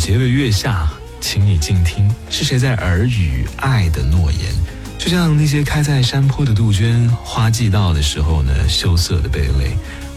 节的月下，请你静听，是谁在耳语爱的诺言？就像那些开在山坡的杜鹃，花季到的时候呢，羞涩的蓓蕾。